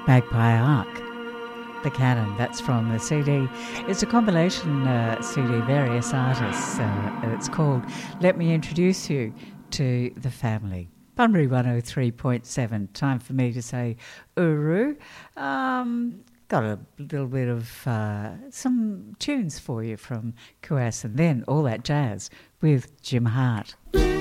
Magpie Ark, The Canon. That's from the CD. It's a compilation CD, various artists. It's called Let Me Introduce You to the Family. Bunbury 103.7. Time for me to say Uru. Got a little bit of some tunes for you from Kuas, and then all that jazz with Jim Hart.